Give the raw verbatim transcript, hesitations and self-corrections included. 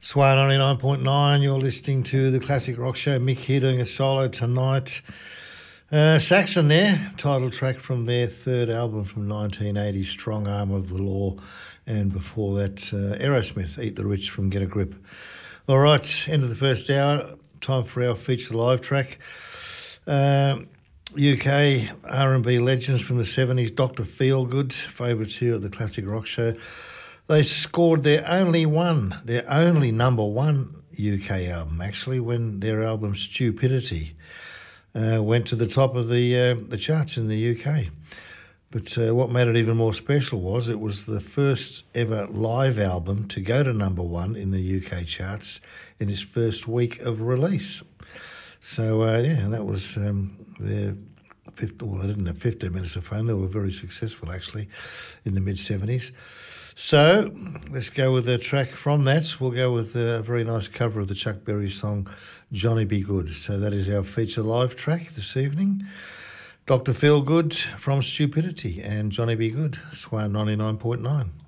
Sway ninety-nine point nine, you're listening to the Classic Rock Show. Mick here doing a solo tonight. Uh, Saxon there, title track from their third album from nineteen eighty, Strong Arm of the Law, and before that, uh, Aerosmith, Eat the Rich from Get a Grip. All right, end of the first hour, time for our feature live track. Uh, U K R and B legends from the seventies, Doctor Feelgood, favourites here at the Classic Rock Show. They scored their only one, their only number one U K album, actually, when their album Stupidity uh, went to the top of the uh, the charts in the U K. But uh, what made it even more special was it was the first ever live album to go to number one in the U K charts in its first week of release. So, uh, yeah, and that was um, their fifth, well, they didn't have fifteen minutes of fame. They were very successful, actually, in the mid-seventies. So let's go with a track from that. We'll go with a very nice cover of the Chuck Berry song, Johnny Be Good. So that is our feature live track this evening. Doctor Feelgood from Stupidity and Johnny Be Good, Sway ninety-nine point nine.